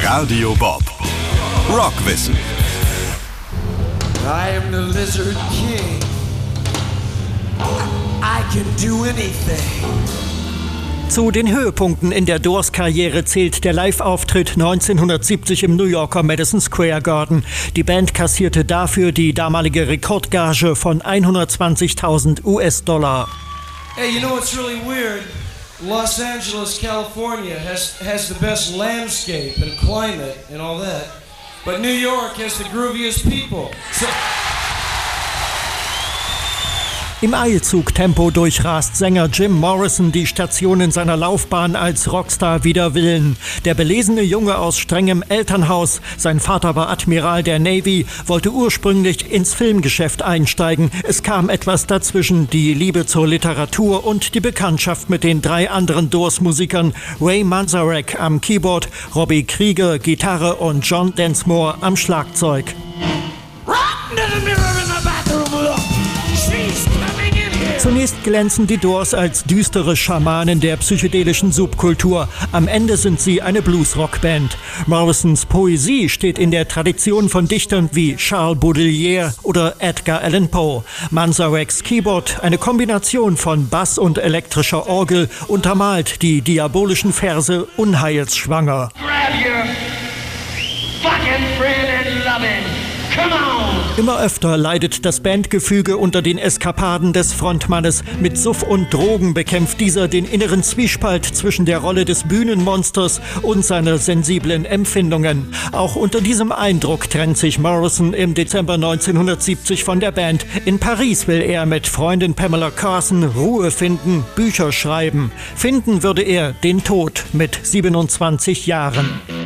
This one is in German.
Radio Bob. Rockwissen. I am the Lizard King. I can do anything. Zu den Höhepunkten in der Doors-Karriere zählt der Live-Auftritt 1970 im New Yorker Madison Square Garden. Die Band kassierte dafür die damalige Rekordgage von 120.000 US-Dollar. Hey, you know what's really weird? Los Angeles, California has the best landscape and climate and all that. But New York has the grooviest people. Im Eilzugtempo durchrast Sänger Jim Morrison die Stationen seiner Laufbahn als Rockstar wider Willen. Der belesene Junge aus strengem Elternhaus, sein Vater war Admiral der Navy, wollte ursprünglich ins Filmgeschäft einsteigen. Es kam etwas dazwischen, die Liebe zur Literatur und die Bekanntschaft mit den 3 anderen Doors-Musikern, Ray Manzarek am Keyboard, Robbie Krieger Gitarre und John Densmore am Schlagzeug. Zunächst glänzen die Doors als düstere Schamanen der psychedelischen Subkultur. Am Ende sind sie eine Blues-Rock-Band. Morrisons Poesie steht in der Tradition von Dichtern wie Charles Baudelaire oder Edgar Allan Poe. Manzareks Keyboard, eine Kombination von Bass und elektrischer Orgel, untermalt die diabolischen Verse unheilsschwanger. Grab your fucking friend and love him. Come on! Immer öfter leidet das Bandgefüge unter den Eskapaden des Frontmannes. Mit Suff und Drogen bekämpft dieser den inneren Zwiespalt zwischen der Rolle des Bühnenmonsters und seiner sensiblen Empfindungen. Auch unter diesem Eindruck trennt sich Morrison im Dezember 1970 von der Band. In Paris will er mit Freundin Pamela Carson Ruhe finden, Bücher schreiben. Finden würde er den Tod mit 27 Jahren.